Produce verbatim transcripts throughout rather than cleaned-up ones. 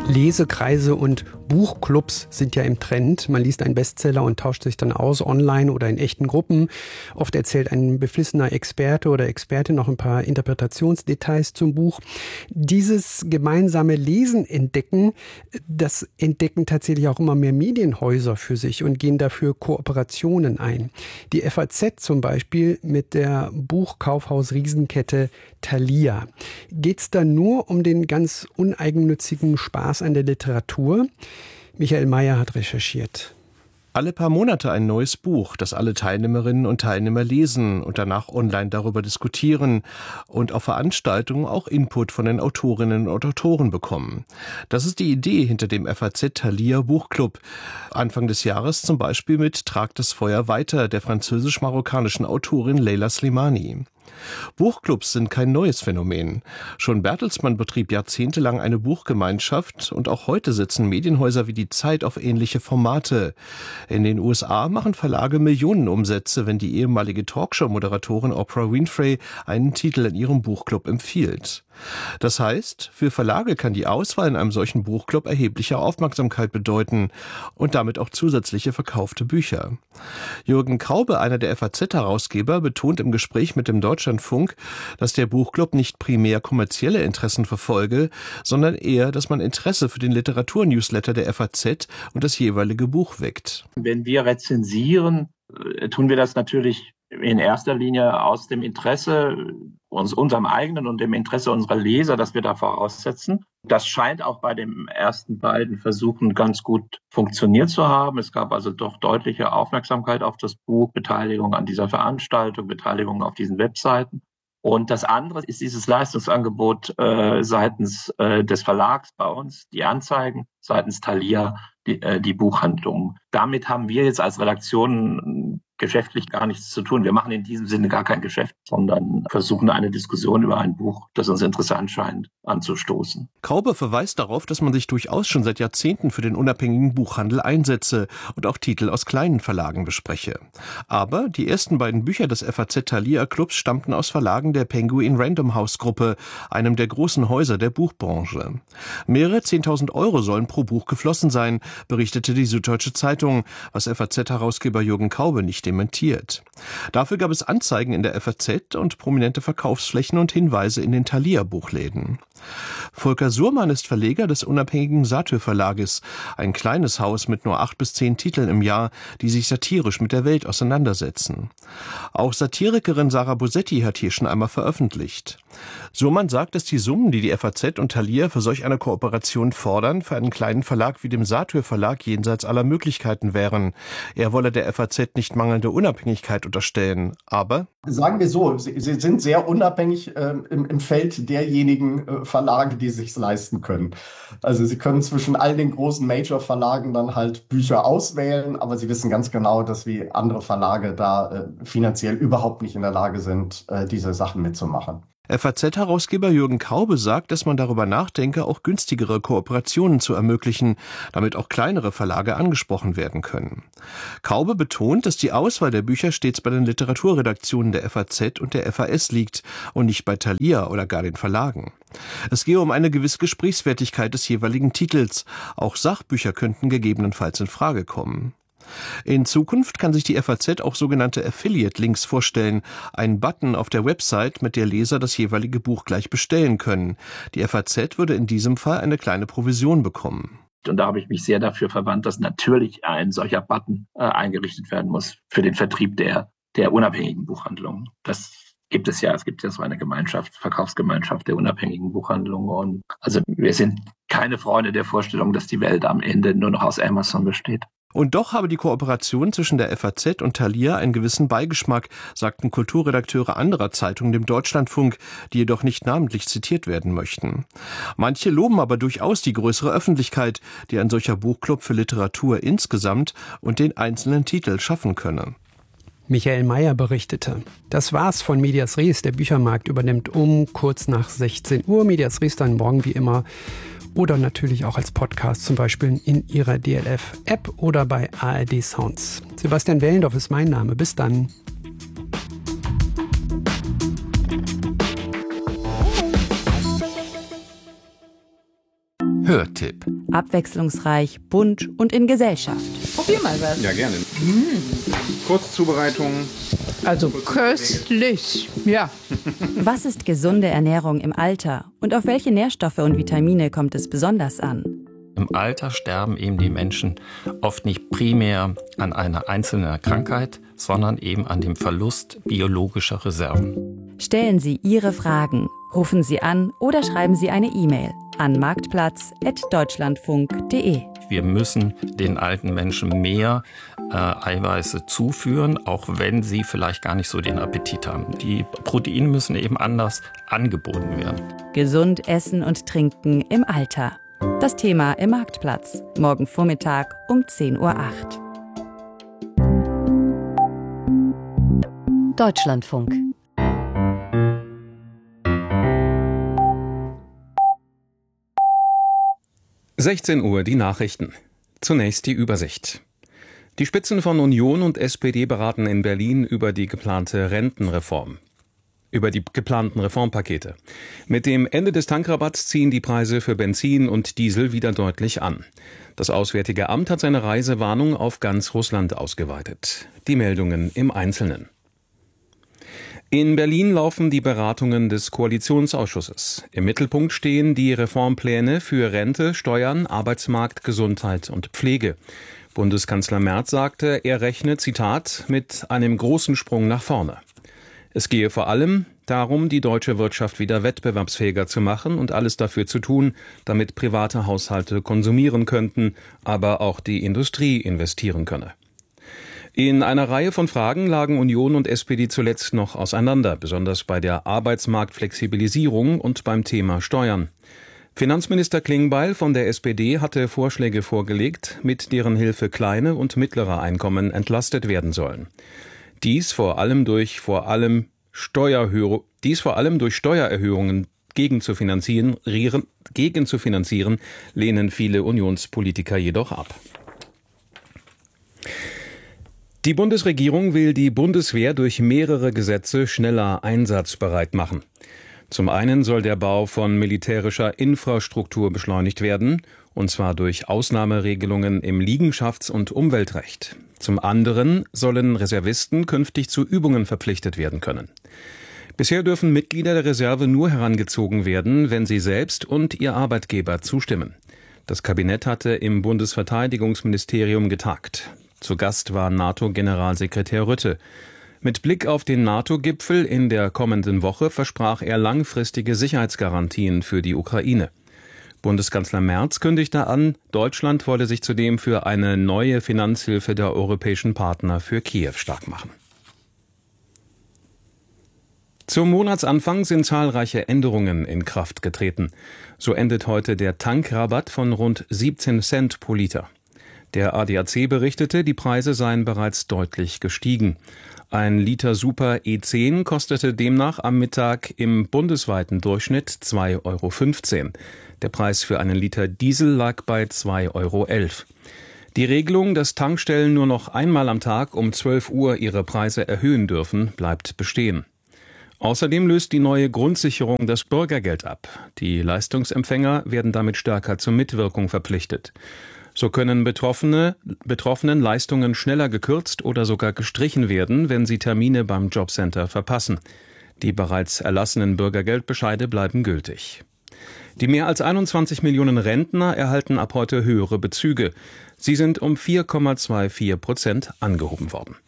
Lesekreise und Buchclubs sind ja im Trend. Man liest einen Bestseller und tauscht sich dann aus, online oder in echten Gruppen. Oft erzählt ein beflissener Experte oder Expertin noch ein paar Interpretationsdetails zum Buch. Dieses gemeinsame Lesen entdecken, das entdecken tatsächlich auch immer mehr Medienhäuser für sich und gehen dafür Kooperationen ein. Die F A Z zum Beispiel mit der Buchkaufhaus-Riesenkette Thalia. Geht's da nur um den ganz uneigennützigen Spaß an der Literatur? Michael Mayer hat recherchiert. Alle paar Monate ein neues Buch, das alle Teilnehmerinnen und Teilnehmer lesen und danach online darüber diskutieren und auf Veranstaltungen auch Input von den Autorinnen und Autoren bekommen. Das ist die Idee hinter dem F A Z Thalia Buchclub. Anfang des Jahres zum Beispiel mit Trag das Feuer weiter der französisch-marokkanischen Autorin Leila Slimani. Buchclubs sind kein neues Phänomen. Schon Bertelsmann betrieb jahrzehntelang eine Buchgemeinschaft und auch heute setzen Medienhäuser wie die Zeit auf ähnliche Formate. In den U S A machen Verlage Millionenumsätze, wenn die ehemalige Talkshow-Moderatorin Oprah Winfrey einen Titel in ihrem Buchclub empfiehlt. Das heißt, für Verlage kann die Auswahl in einem solchen Buchclub erhebliche Aufmerksamkeit bedeuten und damit auch zusätzliche verkaufte Bücher. Jürgen Kaube, einer der F A Z-Herausgeber, betont im Gespräch mit dem Deutschlandfunk, dass der Buchclub nicht primär kommerzielle Interessen verfolge, sondern eher, dass man Interesse für den Literatur-Newsletter der F A Z und das jeweilige Buch weckt. Wenn wir rezensieren, tun wir das natürlich in erster Linie aus dem Interesse, uns, unserem eigenen und dem Interesse unserer Leser, das wir da voraussetzen. Das scheint auch bei den ersten beiden Versuchen ganz gut funktioniert zu haben. Es gab also doch deutliche Aufmerksamkeit auf das Buch, Beteiligung an dieser Veranstaltung, Beteiligung auf diesen Webseiten. Und das andere ist dieses Leistungsangebot äh, seitens äh, des Verlags bei uns, die Anzeigen, seitens Thalia, die, äh, die Buchhandlungen. Damit haben wir jetzt als Redaktion geschäftlich gar nichts zu tun. Wir machen in diesem Sinne gar kein Geschäft, sondern versuchen eine Diskussion über ein Buch, das uns interessant scheint, anzustoßen. Kaube verweist darauf, dass man sich durchaus schon seit Jahrzehnten für den unabhängigen Buchhandel einsetze und auch Titel aus kleinen Verlagen bespreche. Aber die ersten beiden Bücher des F A Z Thalia Clubs stammten aus Verlagen der Penguin Random House Gruppe, einem der großen Häuser der Buchbranche. Mehrere zehntausend Euro sollen pro Buch geflossen sein, berichtete die Süddeutsche Zeitung, was F A Z-Herausgeber Jürgen Kaube nicht dementiert. Dafür gab es Anzeigen in der F A Z und prominente Verkaufsflächen und Hinweise in den Thalia-Buchläden. Volker Surmann ist Verleger des unabhängigen Satyr Verlages, ein kleines Haus mit nur acht bis zehn Titeln im Jahr, die sich satirisch mit der Welt auseinandersetzen. Auch Satirikerin Sarah Bosetti hat hier schon einmal veröffentlicht. Surmann sagt, dass die Summen, die die F A Z und Thalia für solch eine Kooperation fordern, für einen kleinen Verlag wie dem Satyr Verlag jenseits aller Möglichkeiten wären. Er wolle der F A Z nicht mangelnde Unabhängigkeit unterstellen, aber... Sagen wir so, sie, sie sind sehr unabhängig äh, im, im Feld derjenigen äh, Verlage, die sich's leisten können. Also sie können zwischen all den großen Major-Verlagen dann halt Bücher auswählen, aber sie wissen ganz genau, dass wie andere Verlage da äh, finanziell überhaupt nicht in der Lage sind, äh, diese Sachen mitzumachen. F A Z-Herausgeber Jürgen Kaube sagt, dass man darüber nachdenke, auch günstigere Kooperationen zu ermöglichen, damit auch kleinere Verlage angesprochen werden können. Kaube betont, dass die Auswahl der Bücher stets bei den Literaturredaktionen der F A Z und der F A S liegt und nicht bei Thalia oder gar den Verlagen. Es gehe um eine gewisse Gesprächswertigkeit des jeweiligen Titels. Auch Sachbücher könnten gegebenenfalls in Frage kommen. In Zukunft kann sich die F A Z auch sogenannte Affiliate-Links vorstellen, einen Button auf der Website, mit der Leser das jeweilige Buch gleich bestellen können. Die F A Z würde in diesem Fall eine kleine Provision bekommen. Und da habe ich mich sehr dafür verwandt, dass natürlich ein solcher Button äh, eingerichtet werden muss für den Vertrieb der, der unabhängigen Buchhandlungen. Das gibt es ja, es gibt ja so eine Gemeinschaft, Verkaufsgemeinschaft der unabhängigen Buchhandlungen. Und also wir sind keine Freunde der Vorstellung, dass die Welt am Ende nur noch aus Amazon besteht. Und doch habe die Kooperation zwischen der F A Z und Thalia einen gewissen Beigeschmack, sagten Kulturredakteure anderer Zeitungen dem Deutschlandfunk, die jedoch nicht namentlich zitiert werden möchten. Manche loben aber durchaus die größere Öffentlichkeit, die ein solcher Buchclub für Literatur insgesamt und den einzelnen Titel schaffen könne. Michael Mayer berichtete. Das war's von Medias Res. Der Büchermarkt übernimmt um kurz nach sechzehn Uhr. Medias Res dann morgen wie immer. Oder natürlich auch als Podcast, zum Beispiel in Ihrer D L F-App oder bei A R D Sounds. Sebastian Wellendorf ist mein Name. Bis dann. Hörtipp. Abwechslungsreich, bunt und in Gesellschaft. Probier mal was. Ja, gerne. Mm. Kurzzubereitung. Also köstlich, ja. Was ist gesunde Ernährung im Alter und auf welche Nährstoffe und Vitamine kommt es besonders an? Im Alter sterben eben die Menschen oft nicht primär an einer einzelnen Krankheit, sondern eben an dem Verlust biologischer Reserven. Stellen Sie Ihre Fragen, rufen Sie an oder schreiben Sie eine E-Mail an marktplatz at deutschlandfunk punkt de. Wir müssen den alten Menschen mehr äh, Eiweiße zuführen, auch wenn sie vielleicht gar nicht so den Appetit haben. Die Proteine müssen eben anders angeboten werden. Gesund essen und trinken im Alter. Das Thema im Marktplatz. Morgen Vormittag um zehn Uhr acht. Deutschlandfunk. sechzehn Uhr, die Nachrichten. Zunächst die Übersicht. Die Spitzen von Union und S P D beraten in Berlin über die geplante Rentenreform. Über die geplanten Reformpakete. Mit dem Ende des Tankrabatts ziehen die Preise für Benzin und Diesel wieder deutlich an. Das Auswärtige Amt hat seine Reisewarnung auf ganz Russland ausgeweitet. Die Meldungen im Einzelnen. In Berlin laufen die Beratungen des Koalitionsausschusses. Im Mittelpunkt stehen die Reformpläne für Rente, Steuern, Arbeitsmarkt, Gesundheit und Pflege. Bundeskanzler Merz sagte, er rechne, Zitat, mit einem großen Sprung nach vorne. Es gehe vor allem darum, die deutsche Wirtschaft wieder wettbewerbsfähiger zu machen und alles dafür zu tun, damit private Haushalte konsumieren könnten, aber auch die Industrie investieren könne. In einer Reihe von Fragen lagen Union und S P D zuletzt noch auseinander, besonders bei der Arbeitsmarktflexibilisierung und beim Thema Steuern. Finanzminister Klingbeil von der S P D hatte Vorschläge vorgelegt, mit deren Hilfe kleine und mittlere Einkommen entlastet werden sollen. Dies vor allem durch vor allem Steuererhöhung, dies vor allem durch Steuererhöhungen gegen zu finanzieren, gegen zu finanzieren, lehnen viele Unionspolitiker jedoch ab. Die Bundesregierung will die Bundeswehr durch mehrere Gesetze schneller einsatzbereit machen. Zum einen soll der Bau von militärischer Infrastruktur beschleunigt werden, und zwar durch Ausnahmeregelungen im Liegenschafts- und Umweltrecht. Zum anderen sollen Reservisten künftig zu Übungen verpflichtet werden können. Bisher dürfen Mitglieder der Reserve nur herangezogen werden, wenn sie selbst und ihr Arbeitgeber zustimmen. Das Kabinett hatte im Bundesverteidigungsministerium getagt. Zu Gast war NATO-Generalsekretär Rutte. Mit Blick auf den NATO-Gipfel in der kommenden Woche versprach er langfristige Sicherheitsgarantien für die Ukraine. Bundeskanzler Merz kündigte an, Deutschland wolle sich zudem für eine neue Finanzhilfe der europäischen Partner für Kiew stark machen. Zum Monatsanfang sind zahlreiche Änderungen in Kraft getreten. So endet heute der Tankrabatt von rund siebzehn Cent pro Liter. Der A D A C berichtete, die Preise seien bereits deutlich gestiegen. Ein Liter Super E zehn kostete demnach am Mittag im bundesweiten Durchschnitt zwei Euro fünfzehn. Der Preis für einen Liter Diesel lag bei zwei Euro elf. Die Regelung, dass Tankstellen nur noch einmal am Tag um zwölf Uhr ihre Preise erhöhen dürfen, bleibt bestehen. Außerdem löst die neue Grundsicherung das Bürgergeld ab. Die Leistungsempfänger werden damit stärker zur Mitwirkung verpflichtet. So können Betroffene, Betroffenen Leistungen schneller gekürzt oder sogar gestrichen werden, wenn sie Termine beim Jobcenter verpassen. Die bereits erlassenen Bürgergeldbescheide bleiben gültig. Die mehr als einundzwanzig Millionen Rentner erhalten ab heute höhere Bezüge. Sie sind um vier Komma vierundzwanzig Prozent angehoben worden.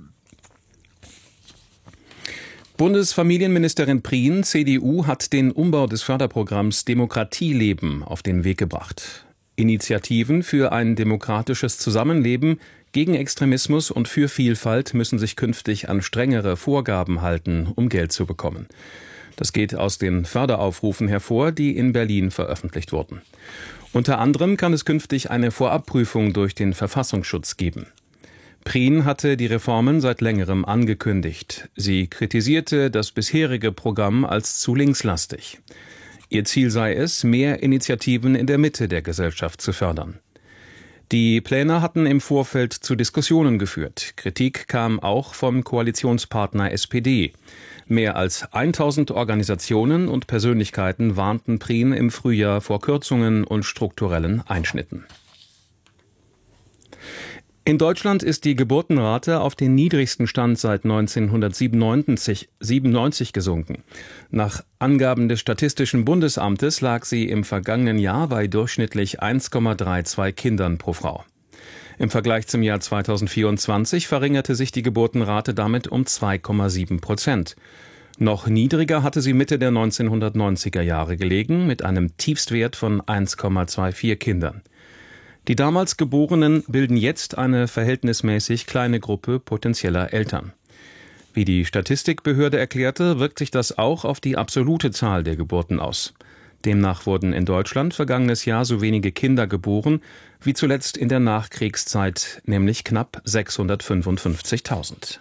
Bundesfamilienministerin Prien, C D U, hat den Umbau des Förderprogramms Demokratieleben auf den Weg gebracht. Initiativen für ein demokratisches Zusammenleben gegen Extremismus und für Vielfalt müssen sich künftig an strengere Vorgaben halten, um Geld zu bekommen. Das geht aus den Förderaufrufen hervor, die in Berlin veröffentlicht wurden. Unter anderem kann es künftig eine Vorabprüfung durch den Verfassungsschutz geben. Prien hatte die Reformen seit längerem angekündigt. Sie kritisierte das bisherige Programm als zu linkslastig. Ihr Ziel sei es, mehr Initiativen in der Mitte der Gesellschaft zu fördern. Die Pläne hatten im Vorfeld zu Diskussionen geführt. Kritik kam auch vom Koalitionspartner S P D. Mehr als tausend Organisationen und Persönlichkeiten warnten Prien im Frühjahr vor Kürzungen und strukturellen Einschnitten. In Deutschland ist die Geburtenrate auf den niedrigsten Stand seit neunzehnhundertsiebenundneunzig gesunken. Nach Angaben des Statistischen Bundesamtes lag sie im vergangenen Jahr bei durchschnittlich eins Komma zweiunddreißig Kindern pro Frau. Im Vergleich zum Jahr zweitausendvierundzwanzig verringerte sich die Geburtenrate damit um zwei Komma sieben Prozent. Noch niedriger hatte sie Mitte der neunzehnhundertneunziger Jahre gelegen, mit einem Tiefstwert von eins Komma vierundzwanzig Kindern. Die damals Geborenen bilden jetzt eine verhältnismäßig kleine Gruppe potenzieller Eltern. Wie die Statistikbehörde erklärte, wirkt sich das auch auf die absolute Zahl der Geburten aus. Demnach wurden in Deutschland vergangenes Jahr so wenige Kinder geboren wie zuletzt in der Nachkriegszeit, nämlich knapp sechshundertfünfundfünfzigtausend.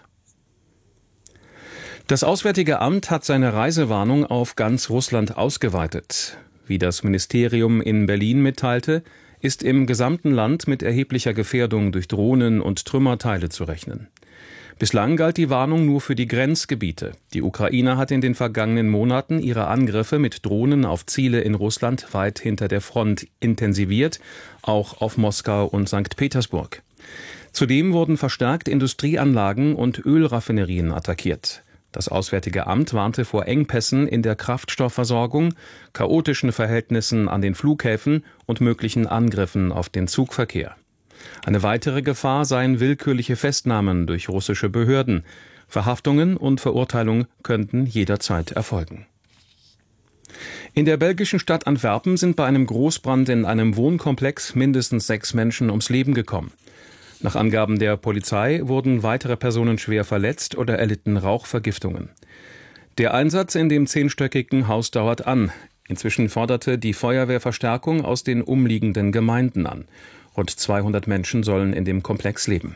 Das Auswärtige Amt hat seine Reisewarnung auf ganz Russland ausgeweitet. Wie das Ministerium in Berlin mitteilte, ist im gesamten Land mit erheblicher Gefährdung durch Drohnen und Trümmerteile zu rechnen. Bislang galt die Warnung nur für die Grenzgebiete. Die Ukraine hat in den vergangenen Monaten ihre Angriffe mit Drohnen auf Ziele in Russland weit hinter der Front intensiviert, auch auf Moskau und Sankt Petersburg. Zudem wurden verstärkt Industrieanlagen und Ölraffinerien attackiert. Das Auswärtige Amt warnte vor Engpässen in der Kraftstoffversorgung, chaotischen Verhältnissen an den Flughäfen und möglichen Angriffen auf den Zugverkehr. Eine weitere Gefahr seien willkürliche Festnahmen durch russische Behörden. Verhaftungen und Verurteilungen könnten jederzeit erfolgen. In der belgischen Stadt Antwerpen sind bei einem Großbrand in einem Wohnkomplex mindestens sechs Menschen ums Leben gekommen. Nach Angaben der Polizei wurden weitere Personen schwer verletzt oder erlitten Rauchvergiftungen. Der Einsatz in dem zehnstöckigen Haus dauert an. Inzwischen forderte die Feuerwehr Verstärkung aus den umliegenden Gemeinden an. Rund zweihundert Menschen sollen in dem Komplex leben.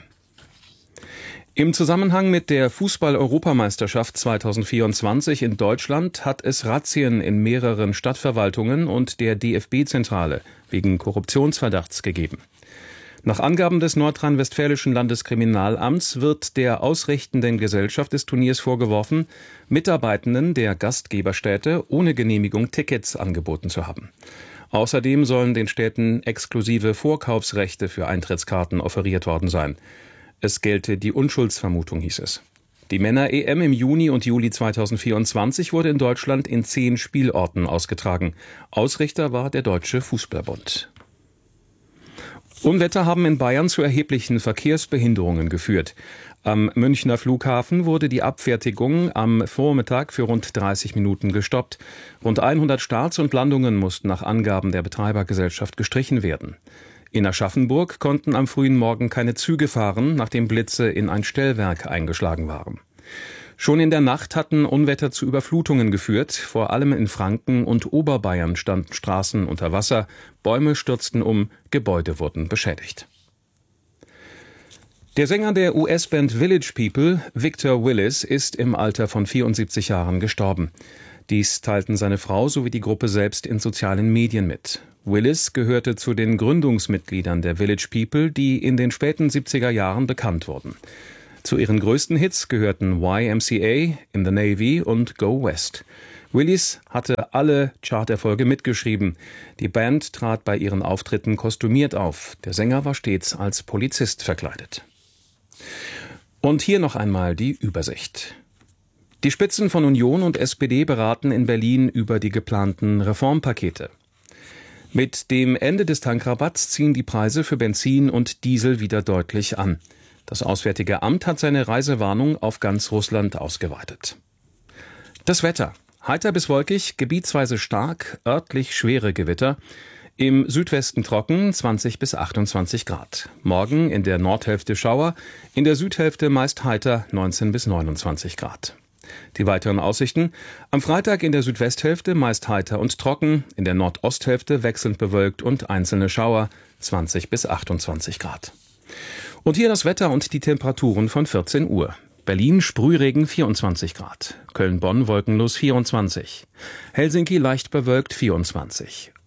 Im Zusammenhang mit der Fußball-Europameisterschaft zweitausendvierundzwanzig in Deutschland hat es Razzien in mehreren Stadtverwaltungen und der D F B-Zentrale wegen Korruptionsverdachts gegeben. Nach Angaben des nordrhein-westfälischen Landeskriminalamts wird der ausrichtenden Gesellschaft des Turniers vorgeworfen, Mitarbeitenden der Gastgeberstädte ohne Genehmigung Tickets angeboten zu haben. Außerdem sollen den Städten exklusive Vorkaufsrechte für Eintrittskarten offeriert worden sein. Es gelte die Unschuldsvermutung, hieß es. Die Männer-E M im Juni und Juli zweitausendvierundzwanzig wurde in Deutschland in zehn Spielorten ausgetragen. Ausrichter war der Deutsche Fußballbund. Unwetter haben in Bayern zu erheblichen Verkehrsbehinderungen geführt. Am Münchner Flughafen wurde die Abfertigung am Vormittag für rund dreißig Minuten gestoppt. Rund hundert Starts und Landungen mussten nach Angaben der Betreibergesellschaft gestrichen werden. In Aschaffenburg konnten am frühen Morgen keine Züge fahren, nachdem Blitze in ein Stellwerk eingeschlagen waren. Schon in der Nacht hatten Unwetter zu Überflutungen geführt. Vor allem in Franken und Oberbayern standen Straßen unter Wasser, Bäume stürzten um, Gebäude wurden beschädigt. Der Sänger der U S-Band Village People, Victor Willis, ist im Alter von vierundsiebzig Jahren gestorben. Dies teilten seine Frau sowie die Gruppe selbst in sozialen Medien mit. Willis gehörte zu den Gründungsmitgliedern der Village People, die in den späten siebziger Jahren bekannt wurden. Zu ihren größten Hits gehörten Y M C A, In the Navy und Go West. Willis hatte alle Charterfolge mitgeschrieben. Die Band trat bei ihren Auftritten kostümiert auf. Der Sänger war stets als Polizist verkleidet. Und hier noch einmal die Übersicht. Die Spitzen von Union und S P D beraten in Berlin über die geplanten Reformpakete. Mit dem Ende des Tankrabatts ziehen die Preise für Benzin und Diesel wieder deutlich an. Das Auswärtige Amt hat seine Reisewarnung auf ganz Russland ausgeweitet. Das Wetter. Heiter bis wolkig, gebietsweise stark, örtlich schwere Gewitter. Im Südwesten trocken, zwanzig bis achtundzwanzig Grad. Morgen in der Nordhälfte Schauer, in der Südhälfte meist heiter, neunzehn bis neunundzwanzig Grad. Die weiteren Aussichten. Am Freitag in der Südwesthälfte meist heiter und trocken, in der Nordosthälfte wechselnd bewölkt und einzelne Schauer, zwanzig bis achtundzwanzig Grad. Und hier das Wetter und die Temperaturen von vierzehn Uhr. Berlin Sprühregen vierundzwanzig Grad, Köln-Bonn wolkenlos vierundzwanzig, Helsinki leicht bewölkt vierundzwanzig,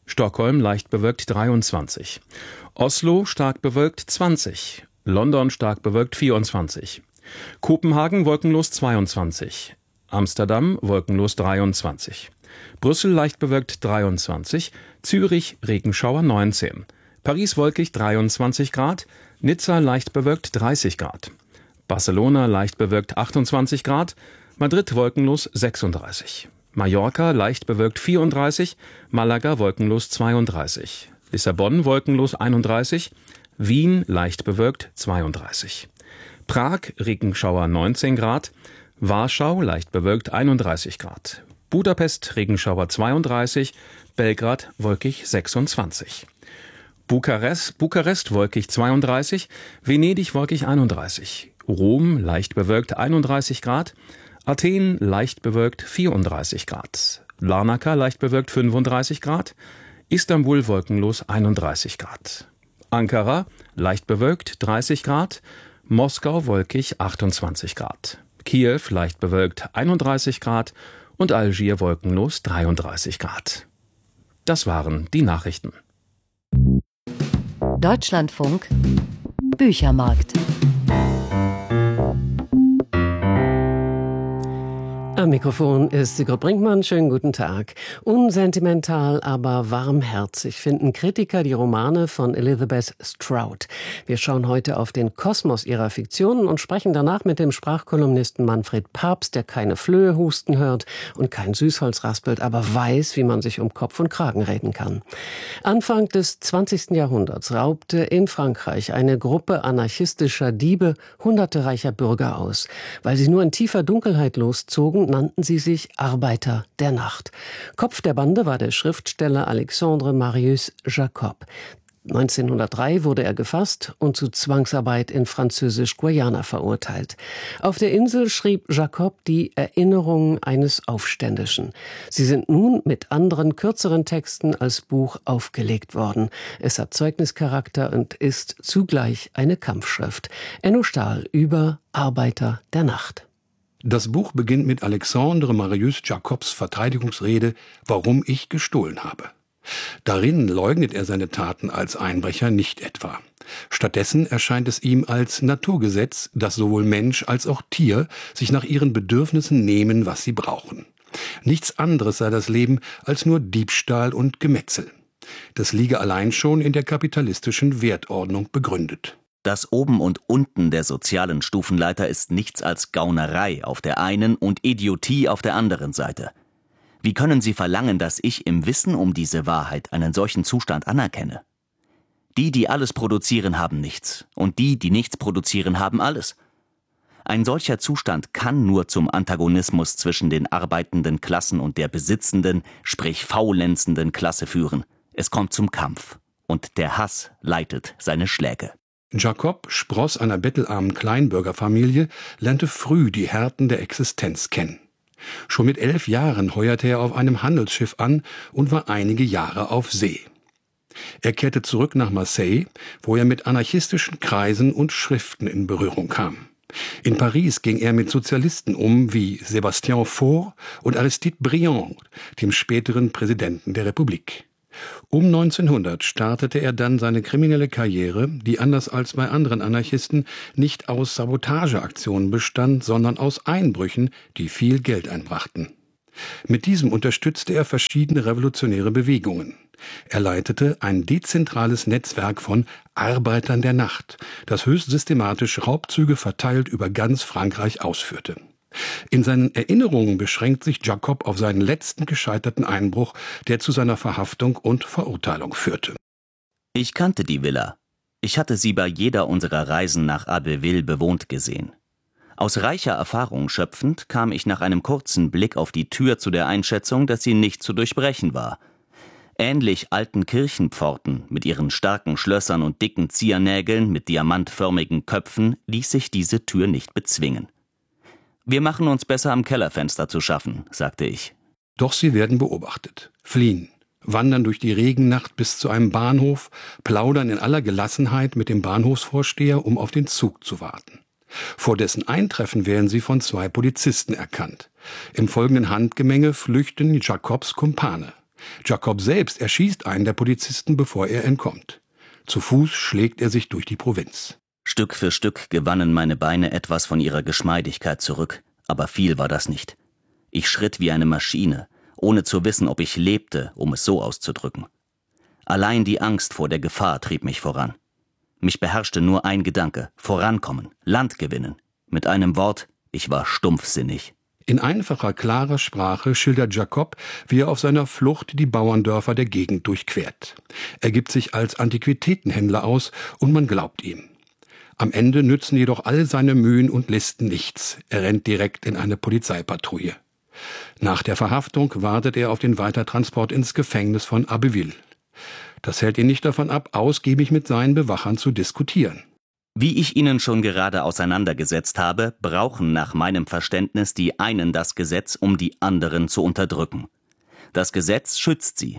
Stockholm leicht bewölkt dreiundzwanzig. Oslo stark bewölkt zwanzig. London stark bewölkt vierundzwanzig. Kopenhagen wolkenlos zweiundzwanzig. Amsterdam wolkenlos dreiundzwanzig. Brüssel leicht bewölkt dreiundzwanzig. Zürich Regenschauer neunzehn. Paris wolkig dreiundzwanzig Grad. Nizza leicht bewölkt dreißig Grad. Barcelona leicht bewölkt achtundzwanzig Grad. Madrid wolkenlos sechsunddreißig. Mallorca leicht bewölkt vierunddreißig. Malaga wolkenlos zweiunddreißig. Lissabon wolkenlos einunddreißig. Wien leicht bewölkt zweiunddreißig. Prag Regenschauer neunzehn Grad. Warschau leicht bewölkt einunddreißig Grad. Budapest Regenschauer zweiunddreißig. Belgrad wolkig sechsundzwanzig. Bukarest, Bukarest wolkig zweiunddreißig. Venedig wolkig einunddreißig. Rom leicht bewölkt einunddreißig Grad. Athen leicht bewölkt vierunddreißig Grad. Larnaca leicht bewölkt fünfunddreißig Grad. Istanbul wolkenlos einunddreißig Grad. Ankara leicht bewölkt dreißig Grad. Moskau wolkig achtundzwanzig Grad. Kiew leicht bewölkt einunddreißig Grad und Algier wolkenlos dreiunddreißig Grad. Das waren die Nachrichten. Deutschlandfunk Büchermarkt. Am Mikrofon ist Sigrid Brinkmann. Schönen guten Tag. Unsentimental, aber warmherzig finden Kritiker die Romane von Elizabeth Strout. Wir schauen heute auf den Kosmos ihrer Fiktionen und sprechen danach mit dem Sprachkolumnisten Manfred Pabst, der keine Flöhe husten hört und kein Süßholz raspelt, aber weiß, wie man sich um Kopf und Kragen reden kann. Anfang des zwanzigsten Jahrhunderts raubte in Frankreich eine Gruppe anarchistischer Diebe hunderte reicher Bürger aus. Weil sie nur in tiefer Dunkelheit loszogen, nannten sie sich Arbeiter der Nacht. Kopf der Bande war der Schriftsteller Alexandre Marius Jacob. neunzehnhundertdrei wurde er gefasst und zu Zwangsarbeit in Französisch-Guayana verurteilt. Auf der Insel schrieb Jacob die Erinnerungen eines Aufständischen. Sie sind nun mit anderen, kürzeren Texten als Buch aufgelegt worden. Es hat Zeugnischarakter und ist zugleich eine Kampfschrift. Enno Stahl über Arbeiter der Nacht. Das Buch beginnt mit Alexandre Marius Jacobs Verteidigungsrede »Warum ich gestohlen habe«. Darin leugnet er seine Taten als Einbrecher nicht etwa. Stattdessen erscheint es ihm als Naturgesetz, dass sowohl Mensch als auch Tier sich nach ihren Bedürfnissen nehmen, was sie brauchen. Nichts anderes sei das Leben als nur Diebstahl und Gemetzel. Das liege allein schon in der kapitalistischen Wertordnung begründet. Das Oben und Unten der sozialen Stufenleiter ist nichts als Gaunerei auf der einen und Idiotie auf der anderen Seite. Wie können Sie verlangen, dass ich im Wissen um diese Wahrheit einen solchen Zustand anerkenne? Die, die alles produzieren, haben nichts, und die, die nichts produzieren, haben alles. Ein solcher Zustand kann nur zum Antagonismus zwischen den arbeitenden Klassen und der besitzenden, sprich faulenzenden Klasse führen. Es kommt zum Kampf, und der Hass leitet seine Schläge. Jacob, Spross einer bettelarmen Kleinbürgerfamilie, lernte früh die Härten der Existenz kennen. Schon mit elf Jahren heuerte er auf einem Handelsschiff an und war einige Jahre auf See. Er kehrte zurück nach Marseille, wo er mit anarchistischen Kreisen und Schriften in Berührung kam. In Paris ging er mit Sozialisten um wie Sébastien Faure und Aristide Briand, dem späteren Präsidenten der Republik. Um neunzehnhundert startete er dann seine kriminelle Karriere, die anders als bei anderen Anarchisten nicht aus Sabotageaktionen bestand, sondern aus Einbrüchen, die viel Geld einbrachten. Mit diesem unterstützte er verschiedene revolutionäre Bewegungen. Er leitete ein dezentrales Netzwerk von Arbeitern der Nacht, das höchst systematisch Raubzüge verteilt über ganz Frankreich ausführte. In seinen Erinnerungen beschränkt sich Jacob auf seinen letzten gescheiterten Einbruch, der zu seiner Verhaftung und Verurteilung führte. Ich kannte die Villa. Ich hatte sie bei jeder unserer Reisen nach Abbeville bewohnt gesehen. Aus reicher Erfahrung schöpfend kam ich nach einem kurzen Blick auf die Tür zu der Einschätzung, dass sie nicht zu durchbrechen war. Ähnlich alten Kirchenpforten mit ihren starken Schlössern und dicken Ziernägeln mit diamantförmigen Köpfen ließ sich diese Tür nicht bezwingen. »Wir machen uns besser am Kellerfenster zu schaffen«, sagte ich. Doch sie werden beobachtet, fliehen, wandern durch die Regennacht bis zu einem Bahnhof, plaudern in aller Gelassenheit mit dem Bahnhofsvorsteher, um auf den Zug zu warten. Vor dessen Eintreffen werden sie von zwei Polizisten erkannt. Im folgenden Handgemenge flüchten Jacobs Kumpane. Jacob selbst erschießt einen der Polizisten, bevor er entkommt. Zu Fuß schlägt er sich durch die Provinz. Stück für Stück gewannen meine Beine etwas von ihrer Geschmeidigkeit zurück, aber viel war das nicht. Ich schritt wie eine Maschine, ohne zu wissen, ob ich lebte, um es so auszudrücken. Allein die Angst vor der Gefahr trieb mich voran. Mich beherrschte nur ein Gedanke: vorankommen, Land gewinnen. Mit einem Wort, ich war stumpfsinnig. In einfacher, klarer Sprache schildert Jacob, wie er auf seiner Flucht die Bauerndörfer der Gegend durchquert. Er gibt sich als Antiquitätenhändler aus und man glaubt ihm. Am Ende nützen jedoch alle seine Mühen und Listen nichts. Er rennt direkt in eine Polizeipatrouille. Nach der Verhaftung wartet er auf den Weitertransport ins Gefängnis von Abbeville. Das hält ihn nicht davon ab, ausgiebig mit seinen Bewachern zu diskutieren. Wie ich Ihnen schon gerade auseinandergesetzt habe, brauchen nach meinem Verständnis die einen das Gesetz, um die anderen zu unterdrücken. Das Gesetz schützt sie.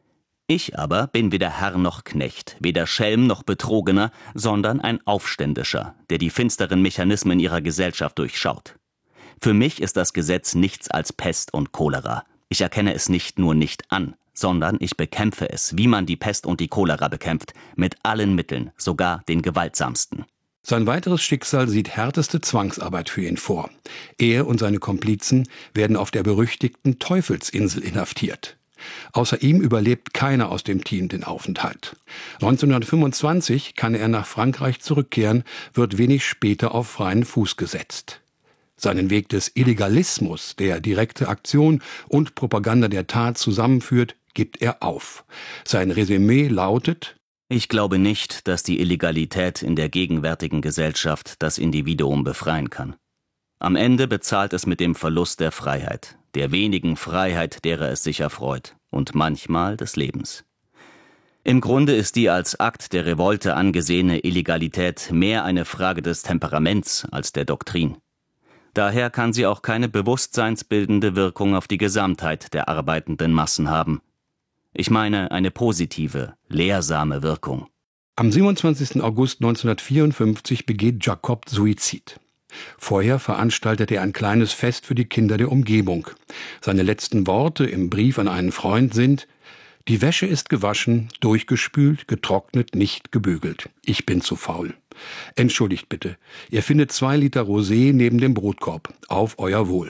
Ich aber bin weder Herr noch Knecht, weder Schelm noch Betrogener, sondern ein Aufständischer, der die finsteren Mechanismen ihrer Gesellschaft durchschaut. Für mich ist das Gesetz nichts als Pest und Cholera. Ich erkenne es nicht nur nicht an, sondern ich bekämpfe es, wie man die Pest und die Cholera bekämpft, mit allen Mitteln, sogar den gewaltsamsten. Sein weiteres Schicksal sieht härteste Zwangsarbeit für ihn vor. Er und seine Komplizen werden auf der berüchtigten Teufelsinsel inhaftiert. Außer ihm überlebt keiner aus dem Team den Aufenthalt. neunzehnhundertfünfundzwanzig kann er nach Frankreich zurückkehren, wird wenig später auf freien Fuß gesetzt. Seinen Weg des Illegalismus, der direkte Aktion und Propaganda der Tat zusammenführt, gibt er auf. Sein Resümee lautet: Ich glaube nicht, dass die Illegalität in der gegenwärtigen Gesellschaft das Individuum befreien kann. Am Ende bezahlt es mit dem Verlust der Freiheit, der wenigen Freiheit, derer es sich erfreut, und manchmal des Lebens. Im Grunde ist die als Akt der Revolte angesehene Illegalität mehr eine Frage des Temperaments als der Doktrin. Daher kann sie auch keine bewusstseinsbildende Wirkung auf die Gesamtheit der arbeitenden Massen haben. Ich meine eine positive, lehrsame Wirkung. Am siebenundzwanzigsten August neunzehnhundertvierundfünfzig begeht Jacob Suizid. Vorher veranstaltet er ein kleines Fest für die Kinder der Umgebung. Seine letzten Worte im Brief an einen Freund sind: Die Wäsche ist gewaschen, durchgespült, getrocknet, nicht gebügelt. Ich bin zu faul. Entschuldigt bitte, ihr findet zwei Liter Rosé neben dem Brotkorb. Auf euer Wohl.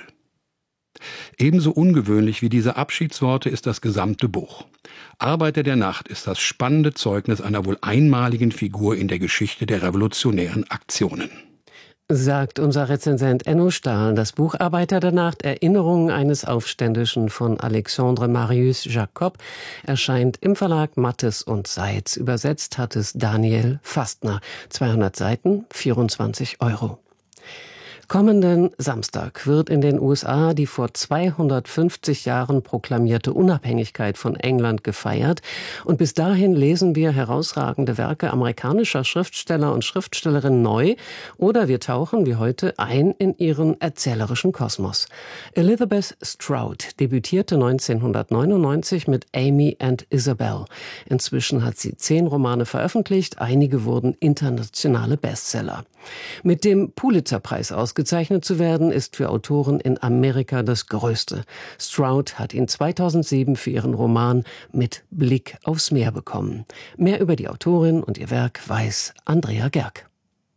Ebenso ungewöhnlich wie diese Abschiedsworte ist das gesamte Buch. Arbeiter der Nacht ist das spannende Zeugnis einer wohl einmaligen Figur in der Geschichte der revolutionären Aktionen. Sagt unser Rezensent Enno Stahl. Das Buch Arbeiter der Nacht, Erinnerungen eines Aufständischen von Alexandre Marius Jacob erscheint im Verlag Mattes und Seitz. Übersetzt hat es Daniel Fastner. zweihundert Seiten, vierundzwanzig Euro. Kommenden Samstag wird in den U S A die vor zweihundertfünfzig Jahren proklamierte Unabhängigkeit von England gefeiert. Und bis dahin lesen wir herausragende Werke amerikanischer Schriftsteller und Schriftstellerinnen neu oder wir tauchen wie heute ein in ihren erzählerischen Kosmos. Elizabeth Strout debütierte neunzehnhundertneunundneunzig mit Amy and Isabel. Inzwischen hat sie zehn Romane veröffentlicht, einige wurden internationale Bestseller. Mit dem Pulitzerpreis ausgezeichnet zu werden, ist für Autoren in Amerika das Größte. Strout hat ihn zweitausendsieben für ihren Roman Mit Blick aufs Meer bekommen. Mehr über die Autorin und ihr Werk weiß Andrea Gerg.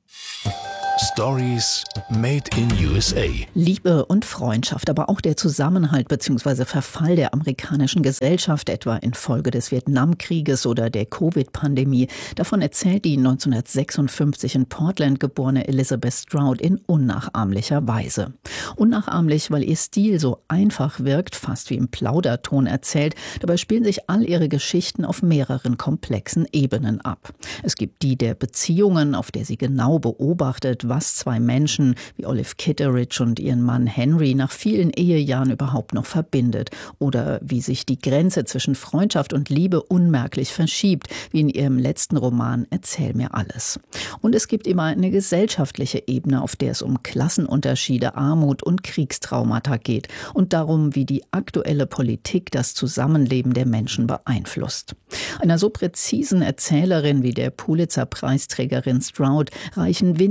Stories made in U S A. Liebe und Freundschaft, aber auch der Zusammenhalt bzw. Verfall der amerikanischen Gesellschaft, etwa infolge des Vietnamkrieges oder der Covid-Pandemie. Davon erzählt die neunzehnhundertsechsundfünfzig in Portland geborene Elizabeth Strout in unnachahmlicher Weise. Unnachahmlich, weil ihr Stil so einfach wirkt, fast wie im Plauderton erzählt. Dabei spielen sich all ihre Geschichten auf mehreren komplexen Ebenen ab. Es gibt die der Beziehungen, auf der sie genau beobachtet, was zwei Menschen wie Olive Kitteridge und ihren Mann Henry nach vielen Ehejahren überhaupt noch verbindet. Oder wie sich die Grenze zwischen Freundschaft und Liebe unmerklich verschiebt, wie in ihrem letzten Roman Erzähl mir alles. Und es gibt immer eine gesellschaftliche Ebene, auf der es um Klassenunterschiede, Armut und Kriegstraumata geht und darum, wie die aktuelle Politik das Zusammenleben der Menschen beeinflusst. Einer so präzisen Erzählerin wie der Pulitzer-Preisträgerin Strout reichen winzige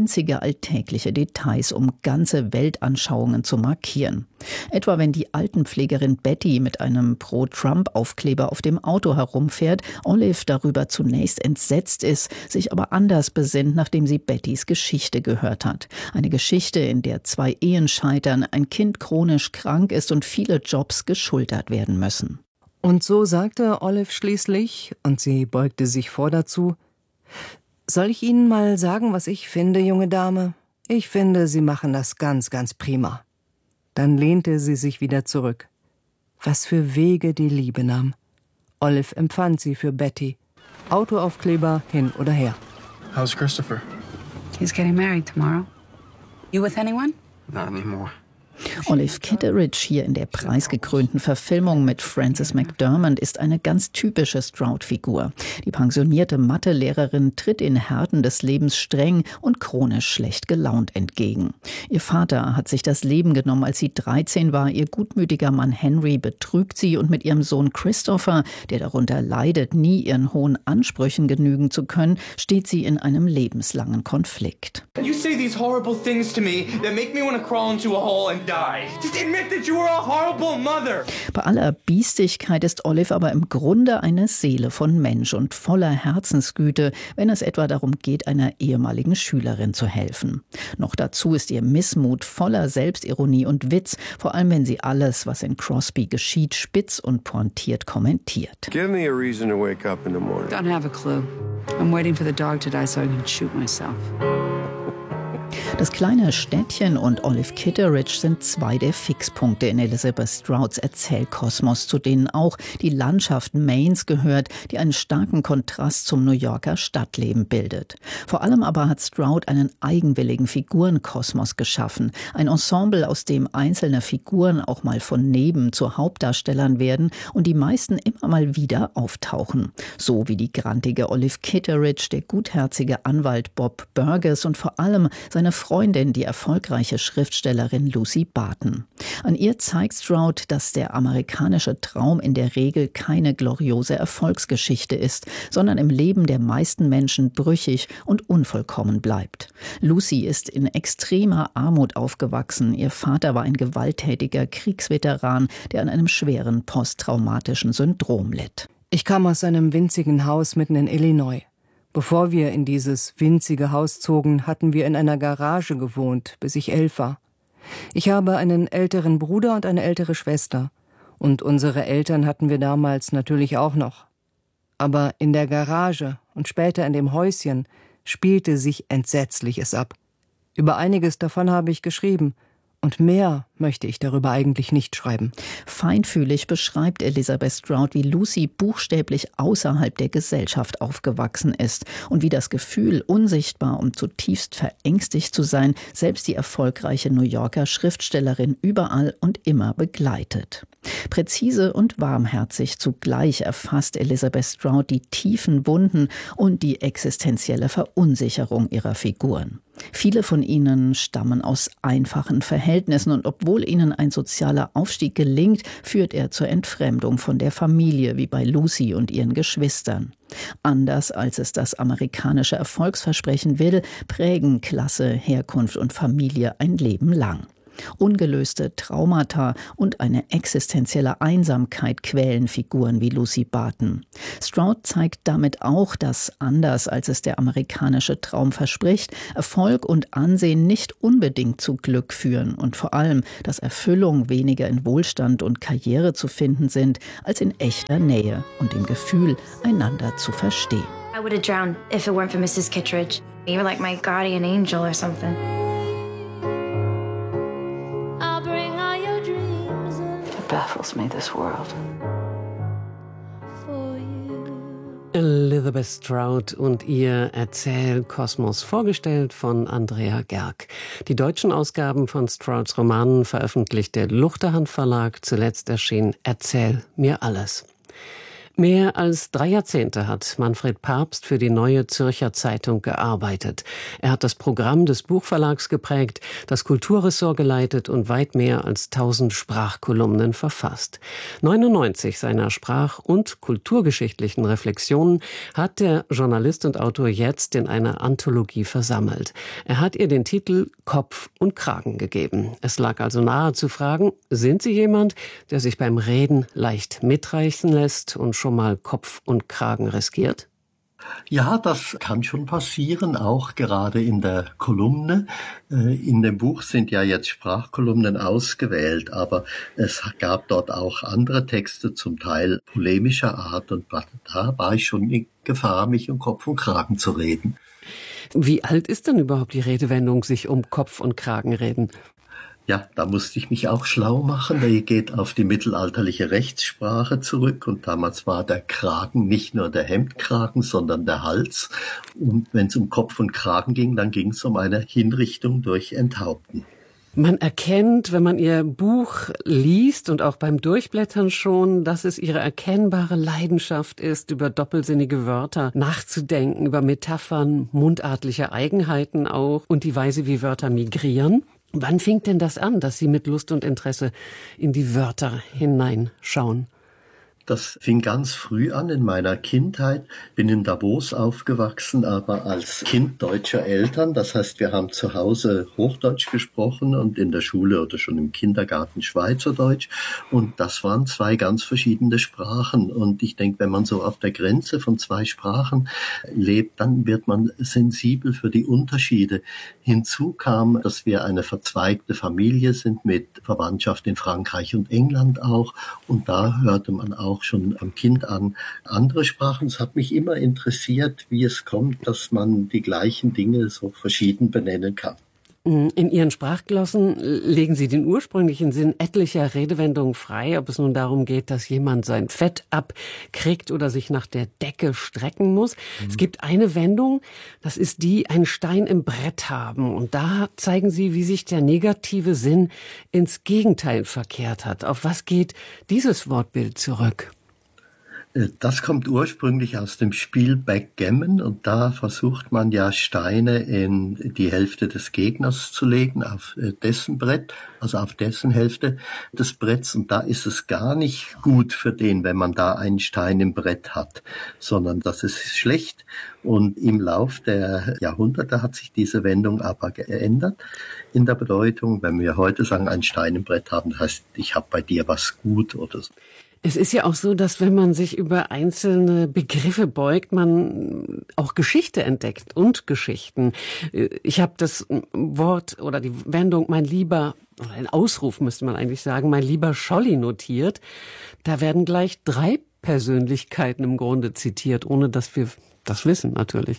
alltägliche Details, um ganze Weltanschauungen zu markieren. Etwa wenn die Altenpflegerin Betty mit einem Pro-Trump-Aufkleber auf dem Auto herumfährt, Olive darüber zunächst entsetzt ist, sich aber anders besinnt, nachdem sie Bettys Geschichte gehört hat. Eine Geschichte, in der zwei Ehen scheitern, ein Kind chronisch krank ist und viele Jobs geschultert werden müssen. Und so sagte Olive schließlich, und sie beugte sich vor dazu: Soll ich Ihnen mal sagen, was ich finde, junge Dame? Ich finde, Sie machen das ganz, ganz prima. Dann lehnte sie sich wieder zurück. Was für Wege die Liebe nahm. Olive empfand sie für Betty. Autoaufkleber hin oder her. How's Christopher? He's getting married tomorrow. You with anyone? Not anymore. Olive Kitteridge hier in der preisgekrönten Verfilmung mit Frances McDormand ist eine ganz typische Stroud-Figur. Die pensionierte Mathelehrerin tritt in Härten des Lebens streng und chronisch schlecht gelaunt entgegen. Ihr Vater hat sich das Leben genommen, als sie dreizehn war. Ihr gutmütiger Mann Henry betrügt sie und mit ihrem Sohn Christopher, der darunter leidet, nie ihren hohen Ansprüchen genügen zu können, steht sie in einem lebenslangen Konflikt. You say these horrible things to me that make me want to crawl into a hole and die. Just admit that you were a horrible mother. Bei aller Biestigkeit ist Olive aber im Grunde eine Seele von Mensch und voller Herzensgüte, wenn es etwa darum geht, einer ehemaligen Schülerin zu helfen. Noch dazu ist ihr Missmut voller Selbstironie und Witz, vor allem wenn sie alles, was in Crosby geschieht, spitz und pointiert kommentiert. Give me a reason to wake up in the morning. Don't have a clue. I'm waiting for the dog to die so I can shoot myself. Das kleine Städtchen und Olive Kitteridge sind zwei der Fixpunkte in Elizabeth Strouds Erzählkosmos, zu denen auch die Landschaft Maines gehört, die einen starken Kontrast zum New Yorker Stadtleben bildet. Vor allem aber hat Stroud einen eigenwilligen Figurenkosmos geschaffen, ein Ensemble, aus dem einzelne Figuren auch mal von neben zu Hauptdarstellern werden und die meisten immer mal wieder auftauchen. So wie die grantige Olive Kitteridge, der gutherzige Anwalt Bob Burgess und vor allem seine Freundin, die erfolgreiche Schriftstellerin Lucy Barton. An ihr zeigt Stroud, dass der amerikanische Traum in der Regel keine gloriose Erfolgsgeschichte ist, sondern im Leben der meisten Menschen brüchig und unvollkommen bleibt. Lucy ist in extremer Armut aufgewachsen. Ihr Vater war ein gewalttätiger Kriegsveteran, der an einem schweren posttraumatischen Syndrom litt. Ich kam aus einem winzigen Haus mitten in Illinois. Bevor wir in dieses winzige Haus zogen, hatten wir in einer Garage gewohnt, bis ich elf war. Ich habe einen älteren Bruder und eine ältere Schwester. Und unsere Eltern hatten wir damals natürlich auch noch. Aber in der Garage und später in dem Häuschen spielte sich Entsetzliches ab. Über einiges davon habe ich geschrieben. Und mehr möchte ich darüber eigentlich nicht schreiben. Feinfühlig beschreibt Elizabeth Stroud, wie Lucy buchstäblich außerhalb der Gesellschaft aufgewachsen ist und wie das Gefühl, unsichtbar und zutiefst verängstigt zu sein, selbst die erfolgreiche New Yorker Schriftstellerin überall und immer begleitet. Präzise und warmherzig zugleich erfasst Elizabeth Stroud die tiefen Wunden und die existenzielle Verunsicherung ihrer Figuren. Viele von ihnen stammen aus einfachen Verhältnissen und obwohl ihnen ein sozialer Aufstieg gelingt, führt er zur Entfremdung von der Familie, wie bei Lucy und ihren Geschwistern. Anders als es das amerikanische Erfolgsversprechen will, prägen Klasse, Herkunft und Familie ein Leben lang. Ungelöste Traumata und eine existenzielle Einsamkeit quälen Figuren wie Lucy Barton. Stroud zeigt damit auch, dass, anders als es der amerikanische Traum verspricht, Erfolg und Ansehen nicht unbedingt zu Glück führen und vor allem, dass Erfüllung weniger in Wohlstand und Karriere zu finden sind, als in echter Nähe und dem Gefühl, einander zu verstehen. I would have drowned if it weren't for Missus Kittredge. You were like my guardian angel or something. Baffles me, this world. Elizabeth Stroud und ihr Erzählkosmos, vorgestellt von Andrea Gerg. Die deutschen Ausgaben von Strouds Romanen veröffentlicht der Luchterhand Verlag. Zuletzt erschien Erzähl mir alles. Mehr als drei Jahrzehnte hat Manfred Pabst für die Neue Zürcher Zeitung gearbeitet. Er hat das Programm des Buchverlags geprägt, das Kulturressort geleitet und weit mehr als tausend Sprachkolumnen verfasst. neunundneunzig seiner sprach- und kulturgeschichtlichen Reflexionen hat der Journalist und Autor jetzt in einer Anthologie versammelt. Er hat ihr den Titel Kopf und Kragen gegeben. Es lag also nahe zu fragen, sind Sie jemand, der sich beim Reden leicht mitreißen lässt und schon mal Kopf und Kragen riskiert? Ja, das kann schon passieren, auch gerade in der Kolumne. In dem Buch sind ja jetzt Sprachkolumnen ausgewählt, aber es gab dort auch andere Texte, zum Teil polemischer Art, und da war ich schon in Gefahr, mich um Kopf und Kragen zu reden. Wie alt ist denn überhaupt die Redewendung, sich um Kopf und Kragen reden? Ja, da musste ich mich auch schlau machen. Die geht auf die mittelalterliche Rechtssprache zurück, und damals war der Kragen nicht nur der Hemdkragen, sondern der Hals. Und wenn es um Kopf und Kragen ging, dann ging es um eine Hinrichtung durch Enthaupten. Man erkennt, wenn man Ihr Buch liest und auch beim Durchblättern schon, dass es Ihre erkennbare Leidenschaft ist, über doppelsinnige Wörter nachzudenken, über Metaphern, mundartliche Eigenheiten auch und die Weise, wie Wörter migrieren. Wann fing denn das an, dass Sie mit Lust und Interesse in die Wörter hineinschauen? Das fing ganz früh an in meiner Kindheit. Bin in Davos aufgewachsen, aber als Kind deutscher Eltern. Das heißt, wir haben zu Hause Hochdeutsch gesprochen und in der Schule oder schon im Kindergarten Schweizerdeutsch. Und das waren zwei ganz verschiedene Sprachen. Und ich denke, wenn man so auf der Grenze von zwei Sprachen lebt, dann wird man sensibel für die Unterschiede. Hinzu kam, dass wir eine verzweigte Familie sind mit Verwandtschaft in Frankreich und England auch. Und da hörte man auch schon am Kind an andere Sprachen. Es hat mich immer interessiert, wie es kommt, dass man die gleichen Dinge so verschieden benennen kann. In Ihren Sprachglossen legen Sie den ursprünglichen Sinn etlicher Redewendungen frei, ob es nun darum geht, dass jemand sein Fett abkriegt oder sich nach der Decke strecken muss. Mhm. Es gibt eine Wendung, das ist die, einen Stein im Brett haben. Und da zeigen Sie, wie sich der negative Sinn ins Gegenteil verkehrt hat. Auf was geht dieses Wortbild zurück? Das kommt ursprünglich aus dem Spiel Backgammon, und da versucht man ja Steine in die Hälfte des Gegners zu legen, auf dessen Brett, also auf dessen Hälfte des Bretts, und da ist es gar nicht gut für den, wenn man da einen Stein im Brett hat, sondern das ist schlecht. Und im Lauf der Jahrhunderte hat sich diese Wendung aber geändert in der Bedeutung. Wenn wir heute sagen, einen Stein im Brett haben, das heißt, ich habe bei dir was gut oder so. Es ist ja auch so, dass wenn man sich über einzelne Begriffe beugt, man auch Geschichte entdeckt und Geschichten. Ich habe das Wort oder die Wendung mein lieber, oder ein Ausruf müsste man eigentlich sagen, mein lieber Scholli notiert. Da werden gleich drei Persönlichkeiten im Grunde zitiert, ohne dass wir das wissen natürlich.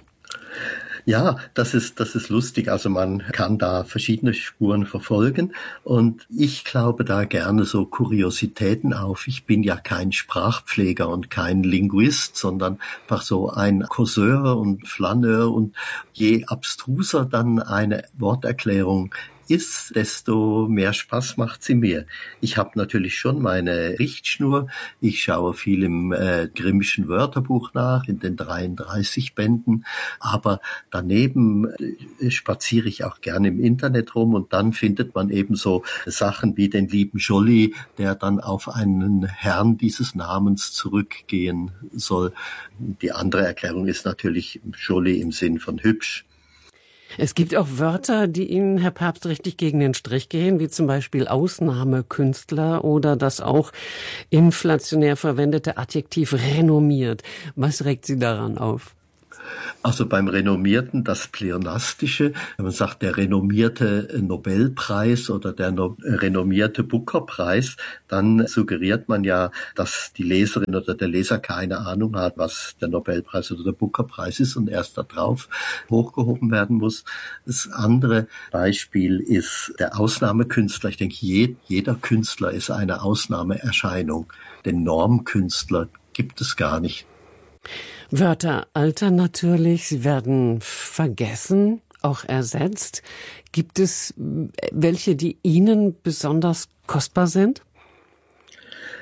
Ja, das ist, das ist lustig. Also man kann da verschiedene Spuren verfolgen, und ich glaube da gerne so Kuriositäten auf. Ich bin ja kein Sprachpfleger und kein Linguist, sondern einfach so ein Causeur und Flaneur, und je abstruser dann eine Worterklärung ist, desto mehr Spaß macht sie mir. Ich habe natürlich schon meine Richtschnur. Ich schaue viel im äh, Grimmschen Wörterbuch nach, in den dreiunddreißig Bänden. Aber daneben äh, spaziere ich auch gerne im Internet rum, und dann findet man eben so Sachen wie den lieben Scholli, der dann auf einen Herrn dieses Namens zurückgehen soll. Die andere Erklärung ist natürlich Scholli im Sinn von hübsch. Es gibt auch Wörter, die Ihnen, Herr Pabst, richtig gegen den Strich gehen, wie zum Beispiel Ausnahmekünstler oder das auch inflationär verwendete Adjektiv renommiert. Was regt Sie daran auf? Also beim Renommierten das Pleonastische, wenn man sagt, der renommierte Nobelpreis oder der no- renommierte Booker-Preis, dann suggeriert man ja, dass die Leserin oder der Leser keine Ahnung hat, was der Nobelpreis oder der Booker-Preis ist und erst da drauf hochgehoben werden muss. Das andere Beispiel ist der Ausnahmekünstler. Ich denke, je, jeder Künstler ist eine Ausnahmeerscheinung. Den Normkünstler gibt es gar nicht. Wörter altern natürlich, sie werden vergessen, auch ersetzt. Gibt es welche, die Ihnen besonders kostbar sind?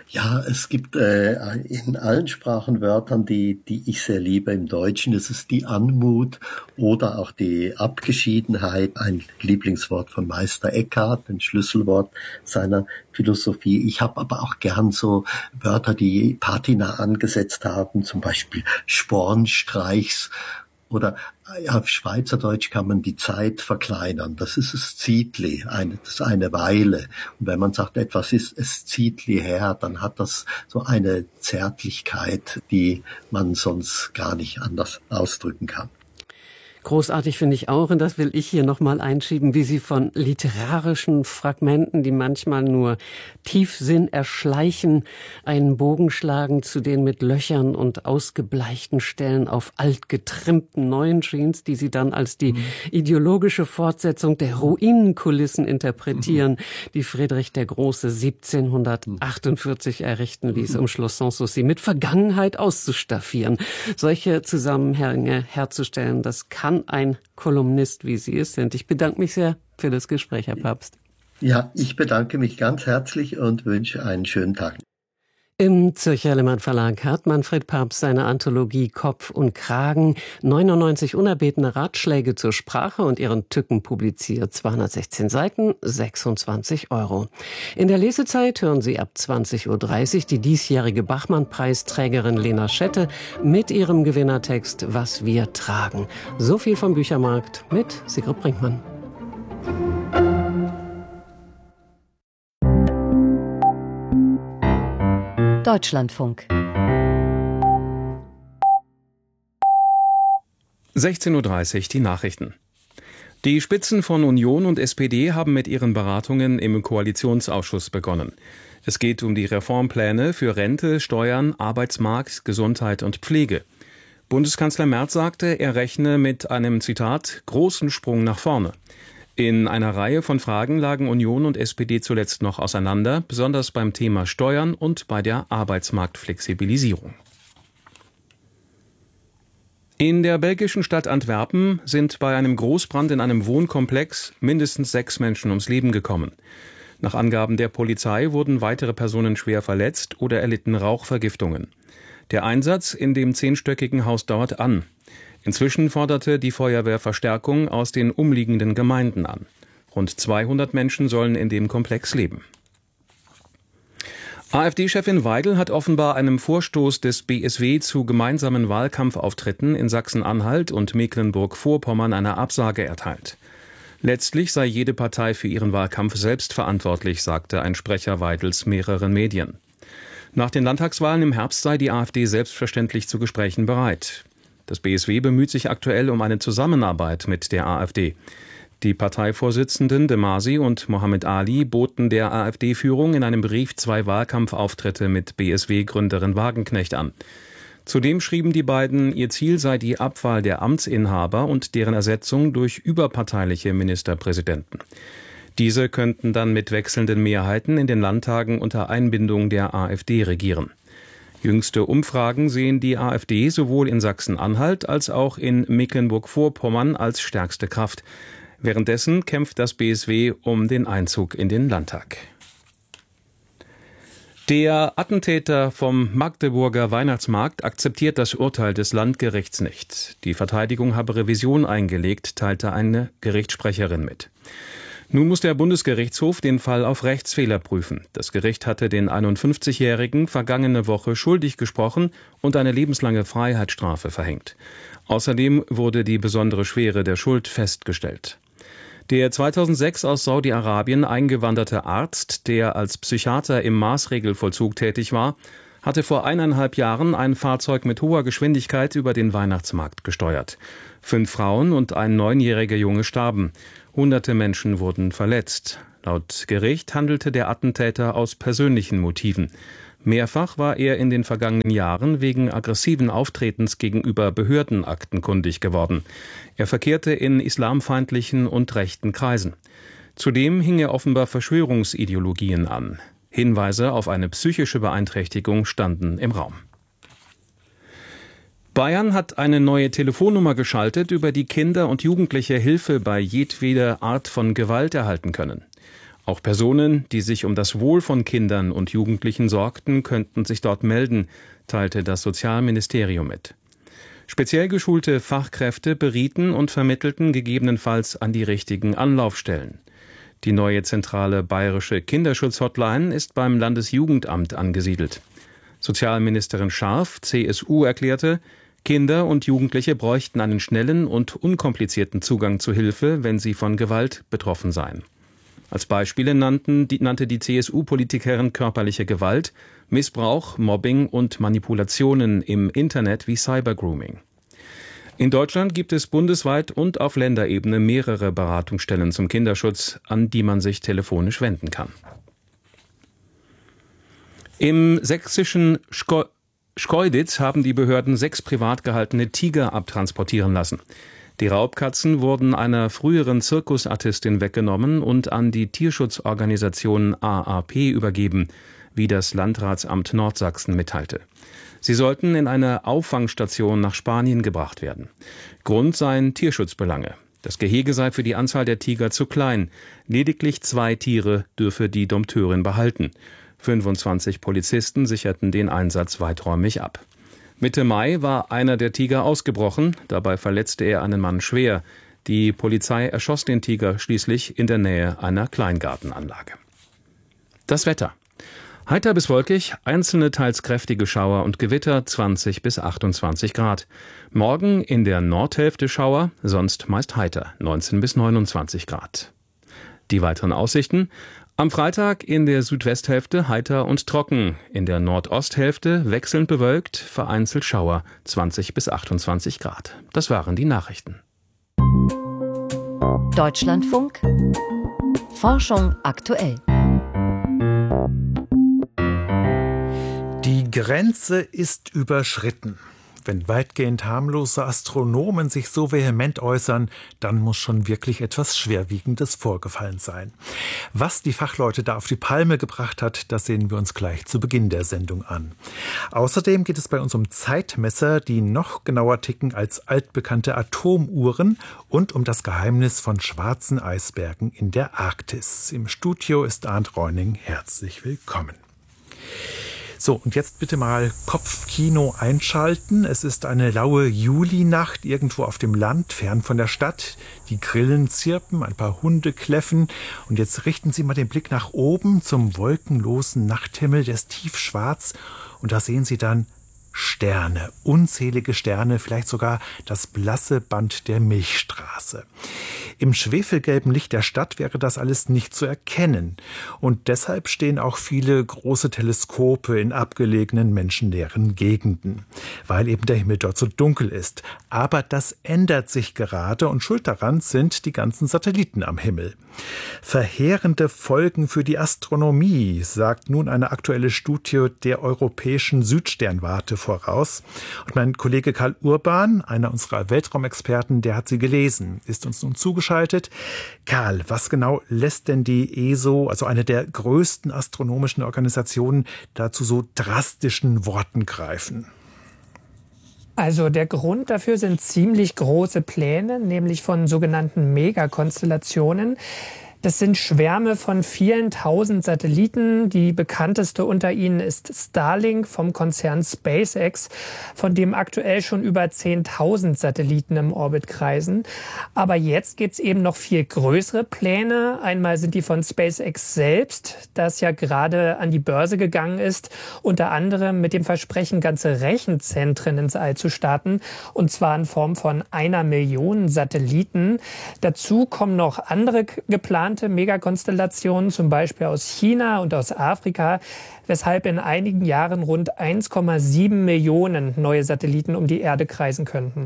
Ja, es gibt äh, in allen Sprachen Wörtern, die, die ich sehr liebe. Im Deutschen ist es die Anmut oder auch die Abgeschiedenheit, ein Lieblingswort von Meister Eckhart, ein Schlüsselwort seiner Philosophie. Ich habe aber auch gern so Wörter, die Patina angesetzt haben, zum Beispiel Spornstreichs. Oder ja, auf Schweizerdeutsch kann man die Zeit verkleinern. Das ist es Zietli, eine, das ist eine Weile. Und wenn man sagt, etwas ist es Zietli her, dann hat das so eine Zärtlichkeit, die man sonst gar nicht anders ausdrücken kann. Großartig finde ich auch, und das will ich hier nochmal einschieben, wie Sie von literarischen Fragmenten, die manchmal nur Tiefsinn erschleichen, einen Bogen schlagen zu den mit Löchern und ausgebleichten Stellen auf altgetrimmten neuen Jeans, die Sie dann als die mhm. ideologische Fortsetzung der Ruinenkulissen interpretieren, mhm. die Friedrich der Große siebzehnhundertachtundvierzig errichten ließ, um Schloss Sanssouci mit Vergangenheit auszustaffieren. Solche Zusammenhänge herzustellen, das kann ein Kolumnist, wie Sie es sind. Ich bedanke mich sehr für das Gespräch, Herr Pabst. Ja, ich bedanke mich ganz herzlich und wünsche einen schönen Tag. Im Zürcher Lehmann Verlag hat Manfred Pabst seine Anthologie Kopf und Kragen, neunundneunzig unerbetene Ratschläge zur Sprache und ihren Tücken publiziert. zweihundertsechzehn Seiten, sechsundzwanzig Euro. In der Lesezeit hören Sie ab zwanzig Uhr dreißig die diesjährige Bachmann-Preisträgerin Lena Schette mit ihrem Gewinnertext Was wir tragen. So viel vom Büchermarkt mit Sigrid Brinkmann. Deutschlandfunk. sechzehn Uhr dreißig, die Nachrichten. Die Spitzen von Union und S P D haben mit ihren Beratungen im Koalitionsausschuss begonnen. Es geht um die Reformpläne für Rente, Steuern, Arbeitsmarkt, Gesundheit und Pflege. Bundeskanzler Merz sagte, er rechne mit einem, Zitat, großen Sprung nach vorne. In einer Reihe von Fragen lagen Union und S P D zuletzt noch auseinander, besonders beim Thema Steuern und bei der Arbeitsmarktflexibilisierung. In der belgischen Stadt Antwerpen sind bei einem Großbrand in einem Wohnkomplex mindestens sechs Menschen ums Leben gekommen. Nach Angaben der Polizei wurden weitere Personen schwer verletzt oder erlitten Rauchvergiftungen. Der Einsatz in dem zehnstöckigen Haus dauert an. Inzwischen forderte die Feuerwehr Verstärkung aus den umliegenden Gemeinden an. Rund zweihundert Menschen sollen in dem Komplex leben. AfD-Chefin Weidel hat offenbar einem Vorstoß des B S W zu gemeinsamen Wahlkampfauftritten in Sachsen-Anhalt und Mecklenburg-Vorpommern eine Absage erteilt. Letztlich sei jede Partei für ihren Wahlkampf selbst verantwortlich, sagte ein Sprecher Weidels mehreren Medien. Nach den Landtagswahlen im Herbst sei die AfD selbstverständlich zu Gesprächen bereit. Das B S W bemüht sich aktuell um eine Zusammenarbeit mit der AfD. Die Parteivorsitzenden de Masi und Mohammed Ali boten der AfD-Führung in einem Brief zwei Wahlkampfauftritte mit B S W-Gründerin Wagenknecht an. Zudem schrieben die beiden, ihr Ziel sei die Abwahl der Amtsinhaber und deren Ersetzung durch überparteiliche Ministerpräsidenten. Diese könnten dann mit wechselnden Mehrheiten in den Landtagen unter Einbindung der AfD regieren. Jüngste Umfragen sehen die AfD sowohl in Sachsen-Anhalt als auch in Mecklenburg-Vorpommern als stärkste Kraft. Währenddessen kämpft das B S W um den Einzug in den Landtag. Der Attentäter vom Magdeburger Weihnachtsmarkt akzeptiert das Urteil des Landgerichts nicht. Die Verteidigung habe Revision eingelegt, teilte eine Gerichtssprecherin mit. Nun muss der Bundesgerichtshof den Fall auf Rechtsfehler prüfen. Das Gericht hatte den einundfünfzigjährigen vergangene Woche schuldig gesprochen und eine lebenslange Freiheitsstrafe verhängt. Außerdem wurde die besondere Schwere der Schuld festgestellt. Der zweitausendsechs aus Saudi-Arabien eingewanderte Arzt, der als Psychiater im Maßregelvollzug tätig war, hatte vor eineinhalb Jahren ein Fahrzeug mit hoher Geschwindigkeit über den Weihnachtsmarkt gesteuert. Fünf Frauen und ein neunjähriger Junge starben. Hunderte Menschen wurden verletzt. Laut Gericht handelte der Attentäter aus persönlichen Motiven. Mehrfach war er in den vergangenen Jahren wegen aggressiven Auftretens gegenüber Behörden aktenkundig geworden. Er verkehrte in islamfeindlichen und rechten Kreisen. Zudem hing er offenbar Verschwörungsideologien an. Hinweise auf eine psychische Beeinträchtigung standen im Raum. Bayern hat eine neue Telefonnummer geschaltet, über die Kinder und Jugendliche Hilfe bei jedweder Art von Gewalt erhalten können. Auch Personen, die sich um das Wohl von Kindern und Jugendlichen sorgten, könnten sich dort melden, teilte das Sozialministerium mit. Speziell geschulte Fachkräfte berieten und vermittelten gegebenenfalls an die richtigen Anlaufstellen. Die neue zentrale bayerische Kinderschutz-Hotline ist beim Landesjugendamt angesiedelt. Sozialministerin Scharf, C S U, erklärte, Kinder und Jugendliche bräuchten einen schnellen und unkomplizierten Zugang zu Hilfe, wenn sie von Gewalt betroffen seien. Als Beispiele nannten, die, nannte die C S U-Politikerin körperliche Gewalt, Missbrauch, Mobbing und Manipulationen im Internet wie Cybergrooming. In Deutschland gibt es bundesweit und auf Länderebene mehrere Beratungsstellen zum Kinderschutz, an die man sich telefonisch wenden kann. Im sächsischen Schko- Schkeuditz haben die Behörden sechs privat gehaltene Tiger abtransportieren lassen. Die Raubkatzen wurden einer früheren Zirkusartistin weggenommen und an die Tierschutzorganisation A A P übergeben, wie das Landratsamt Nordsachsen mitteilte. Sie sollten in eine Auffangstation nach Spanien gebracht werden. Grund seien Tierschutzbelange. Das Gehege sei für die Anzahl der Tiger zu klein. Lediglich zwei Tiere dürfe die Dompteurin behalten. fünfundzwanzig Polizisten sicherten den Einsatz weiträumig ab. Mitte Mai war einer der Tiger ausgebrochen. Dabei verletzte er einen Mann schwer. Die Polizei erschoss den Tiger schließlich in der Nähe einer Kleingartenanlage. Das Wetter. Heiter bis wolkig, einzelne teils kräftige Schauer und Gewitter, zwanzig bis achtundzwanzig Grad. Morgen in der Nordhälfte Schauer, sonst meist heiter, neunzehn bis neunundzwanzig Grad. Die weiteren Aussichten: Am Freitag in der Südwesthälfte heiter und trocken, in der Nordosthälfte wechselnd bewölkt, vereinzelt Schauer, zwanzig bis achtundzwanzig Grad. Das waren die Nachrichten. Deutschlandfunk Forschung aktuell. Die Grenze ist überschritten. Wenn weitgehend harmlose Astronomen sich so vehement äußern, dann muss schon wirklich etwas Schwerwiegendes vorgefallen sein. Was die Fachleute da auf die Palme gebracht hat, das sehen wir uns gleich zu Beginn der Sendung an. Außerdem geht es bei uns um Zeitmesser, die noch genauer ticken als altbekannte Atomuhren, und um das Geheimnis von schwarzen Eisbergen in der Arktis. Im Studio ist Arndt Reuning. Herzlich willkommen. So, und jetzt bitte mal Kopfkino einschalten. Es ist eine laue Julinacht irgendwo auf dem Land, fern von der Stadt. Die Grillen zirpen, ein paar Hunde kläffen. Und jetzt richten Sie mal den Blick nach oben zum wolkenlosen Nachthimmel, der ist tiefschwarz. Und da sehen Sie dann Sterne, unzählige Sterne, vielleicht sogar das blasse Band der Milchstraße. Im schwefelgelben Licht der Stadt wäre das alles nicht zu erkennen. Und deshalb stehen auch viele große Teleskope in abgelegenen, menschenleeren Gegenden, weil eben der Himmel dort so dunkel ist. Aber das ändert sich gerade, und schuld daran sind die ganzen Satelliten am Himmel. Verheerende Folgen für die Astronomie, sagt nun eine aktuelle Studie der Europäischen Südsternwarte voraus. Und mein Kollege Karl Urban, einer unserer Weltraumexperten, der hat sie gelesen, ist uns nun zugeschaltet. Karl, was genau lässt denn die E S O, also eine der größten astronomischen Organisationen, dazu so drastischen Worten greifen? Also der Grund dafür sind ziemlich große Pläne, nämlich von sogenannten Megakonstellationen. Das sind Schwärme von vielen tausend Satelliten. Die bekannteste unter ihnen ist Starlink vom Konzern SpaceX, von dem aktuell schon über zehntausend Satelliten im Orbit kreisen. Aber jetzt gibt's eben noch viel größere Pläne. Einmal sind die von SpaceX selbst, das ja gerade an die Börse gegangen ist, unter anderem mit dem Versprechen, ganze Rechenzentren ins All zu starten, und zwar in Form von einer Million Satelliten. Dazu kommen noch andere geplante Megakonstellationen, zum Beispiel aus China und aus Afrika, weshalb in einigen Jahren rund eins Komma sieben Millionen neue Satelliten um die Erde kreisen könnten.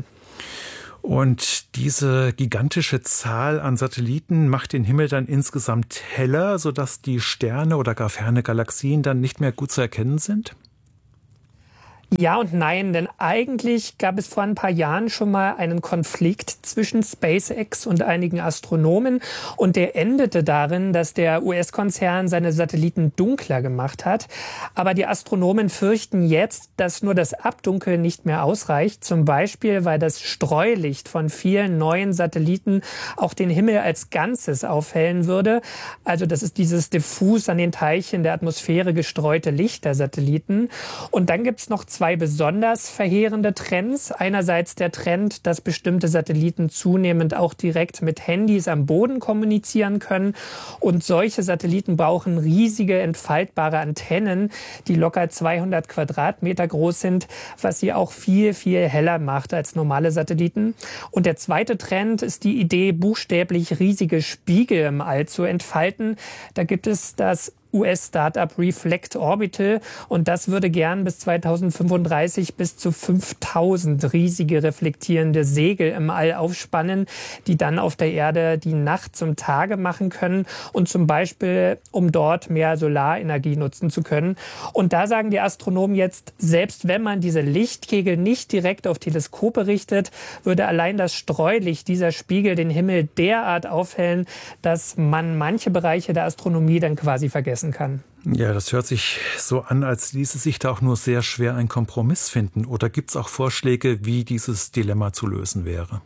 Und diese gigantische Zahl an Satelliten macht den Himmel dann insgesamt heller, sodass die Sterne oder gar ferne Galaxien dann nicht mehr gut zu erkennen sind? Ja und nein, denn eigentlich gab es vor ein paar Jahren schon mal einen Konflikt zwischen SpaceX und einigen Astronomen und der endete darin, dass der U S-Konzern seine Satelliten dunkler gemacht hat. Aber die Astronomen fürchten jetzt, dass nur das Abdunkeln nicht mehr ausreicht, zum Beispiel, weil das Streulicht von vielen neuen Satelliten auch den Himmel als Ganzes aufhellen würde. Also das ist dieses diffus an den Teilchen der Atmosphäre gestreute Licht der Satelliten. Und dann gibt es noch zwei Zwei besonders verheerende Trends. Einerseits der Trend, dass bestimmte Satelliten zunehmend auch direkt mit Handys am Boden kommunizieren können. Und solche Satelliten brauchen riesige entfaltbare Antennen, die locker zweihundert Quadratmeter groß sind, was sie auch viel, viel heller macht als normale Satelliten. Und der zweite Trend ist die Idee, buchstäblich riesige Spiegel im All zu entfalten. Da gibt es das U S-Startup Reflect Orbital und das würde gern bis zweitausendfünfunddreißig bis zu fünftausend riesige reflektierende Segel im All aufspannen, die dann auf der Erde die Nacht zum Tage machen können und zum Beispiel, um dort mehr Solarenergie nutzen zu können. Und da sagen die Astronomen jetzt, selbst wenn man diese Lichtkegel nicht direkt auf Teleskope richtet, würde allein das Streulicht dieser Spiegel den Himmel derart aufhellen, dass man manche Bereiche der Astronomie dann quasi vergessen kann. Ja, das hört sich so an, als ließe sich da auch nur sehr schwer ein Kompromiss finden. Oder gibt es auch Vorschläge, wie dieses Dilemma zu lösen wäre?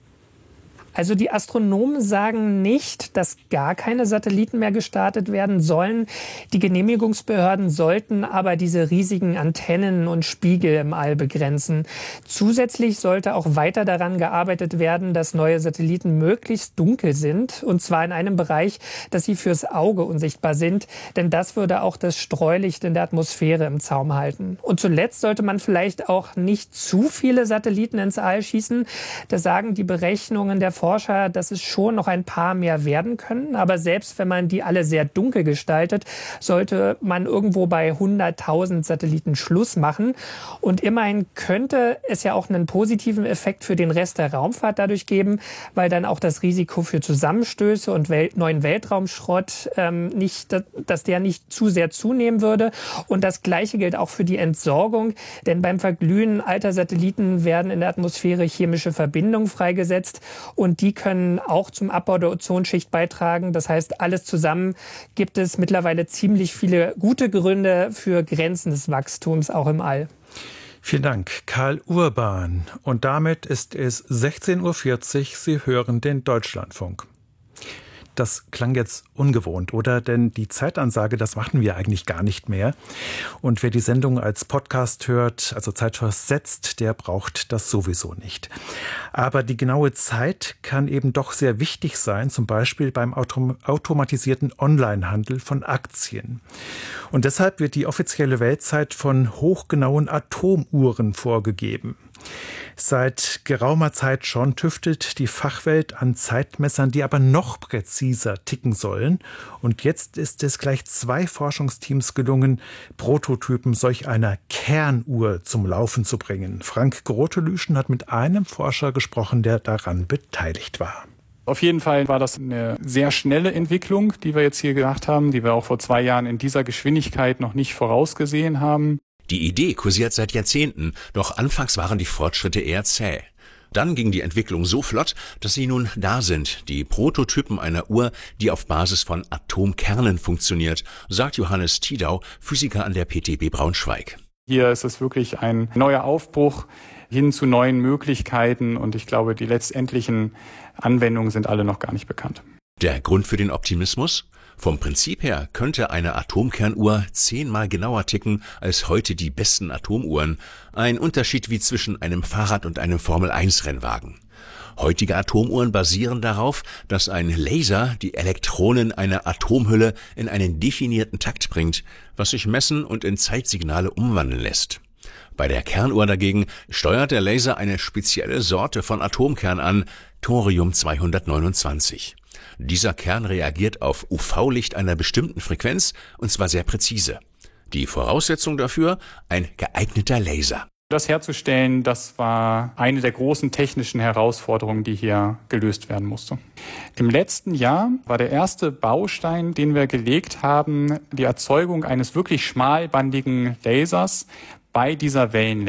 Also die Astronomen sagen nicht, dass gar keine Satelliten mehr gestartet werden sollen. Die Genehmigungsbehörden sollten aber diese riesigen Antennen und Spiegel im All begrenzen. Zusätzlich sollte auch weiter daran gearbeitet werden, dass neue Satelliten möglichst dunkel sind. Und zwar in einem Bereich, dass sie fürs Auge unsichtbar sind. Denn das würde auch das Streulicht in der Atmosphäre im Zaum halten. Und zuletzt sollte man vielleicht auch nicht zu viele Satelliten ins All schießen. Da sagen die Berechnungen der Forscher, dass es schon noch ein paar mehr werden können. Aber selbst wenn man die alle sehr dunkel gestaltet, sollte man irgendwo bei hunderttausend Satelliten Schluss machen. Und immerhin könnte es ja auch einen positiven Effekt für den Rest der Raumfahrt dadurch geben, weil dann auch das Risiko für Zusammenstöße und Welt- neuen Weltraumschrott ähm, nicht, dass der nicht zu sehr zunehmen würde. Und das Gleiche gilt auch für die Entsorgung. Denn beim Verglühen alter Satelliten werden in der Atmosphäre chemische Verbindungen freigesetzt. Und die können auch zum Abbau der Ozonschicht beitragen. Das heißt, alles zusammen gibt es mittlerweile ziemlich viele gute Gründe für Grenzen des Wachstums auch im All. Vielen Dank, Karl Urban. Und damit ist es sechzehn Uhr vierzig. Sie hören den Deutschlandfunk. Das klang jetzt ungewohnt, oder? Denn die Zeitansage, das machen wir eigentlich gar nicht mehr. Und wer die Sendung als Podcast hört, also zeitversetzt, der braucht das sowieso nicht. Aber die genaue Zeit kann eben doch sehr wichtig sein, zum Beispiel beim autom- automatisierten Onlinehandel von Aktien. Und deshalb wird die offizielle Weltzeit von hochgenauen Atomuhren vorgegeben. Seit geraumer Zeit schon tüftelt die Fachwelt an Zeitmessern, die aber noch präziser ticken sollen. Und jetzt ist es gleich zwei Forschungsteams gelungen, Prototypen solch einer Kernuhr zum Laufen zu bringen. Frank Grotelüschen hat mit einem Forscher gesprochen, der daran beteiligt war. Auf jeden Fall war das eine sehr schnelle Entwicklung, die wir jetzt hier gemacht haben, die wir auch vor zwei Jahren in dieser Geschwindigkeit noch nicht vorausgesehen haben. Die Idee kursiert seit Jahrzehnten, doch anfangs waren die Fortschritte eher zäh. Dann ging die Entwicklung so flott, dass sie nun da sind, die Prototypen einer Uhr, die auf Basis von Atomkernen funktioniert, sagt Johannes Tiedau, Physiker an der P T B Braunschweig. Hier ist es wirklich ein neuer Aufbruch hin zu neuen Möglichkeiten und ich glaube, die letztendlichen Anwendungen sind alle noch gar nicht bekannt. Der Grund für den Optimismus? Vom Prinzip her könnte eine Atomkernuhr zehnmal genauer ticken als heute die besten Atomuhren. Ein Unterschied wie zwischen einem Fahrrad und einem Formel eins Rennwagen. Heutige Atomuhren basieren darauf, dass ein Laser die Elektronen einer Atomhülle in einen definierten Takt bringt, was sich messen und in Zeitsignale umwandeln lässt. Bei der Kernuhr dagegen steuert der Laser eine spezielle Sorte von Atomkern an, Thorium zweihundertneunundzwanzig. Dieser Kern reagiert auf U V-Licht einer bestimmten Frequenz, und zwar sehr präzise. Die Voraussetzung dafür? Ein geeigneter Laser. Das herzustellen, das war eine der großen technischen Herausforderungen, die hier gelöst werden musste. Im letzten Jahr war der erste Baustein, den wir gelegt haben, die Erzeugung eines wirklich schmalbandigen Lasers, bei dieser Wellenlänge